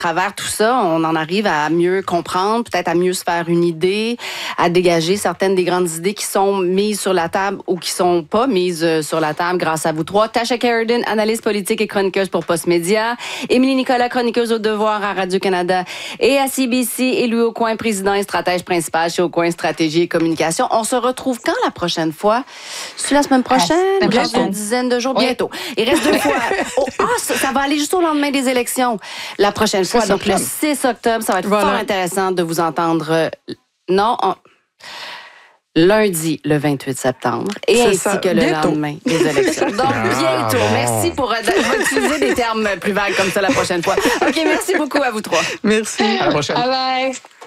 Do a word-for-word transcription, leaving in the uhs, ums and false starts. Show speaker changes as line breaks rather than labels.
travers tout ça, on en arrive à mieux comprendre, peut-être à mieux se faire une idée, à dégager certaines des grandes idées qui sont mises sur la table ou qui sont pas mises sur la table grâce à vous trois. Tasha Keraden, analyste politique et chroniqueuse pour Postmédia. Émilie Nicolas, chroniqueuse au Devoir à Radio-Canada et à C B C. Et Louis Aucoin, président et stratège principal chez Aucoin Stratégie et Communication. On se retrouve quand la prochaine fois? C'est la semaine prochaine?
Ah,
Il reste une dizaine de jours. Oui. Bientôt. Il reste deux fois. Oh, ah, ça, ça va aller juste au lendemain des élections. La prochaine fois, donc le six octobre, ça va être voilà. fort intéressant de vous entendre. Euh, non, on... lundi, le vingt-huit septembre, et c'est ainsi ça. que le bientôt. lendemain des élections. Donc, ah, bientôt. Bon. Merci pour... Je vais utiliser des termes plus vagues comme ça la prochaine fois. OK, merci beaucoup à vous trois.
Merci.
À la prochaine. Bye bye.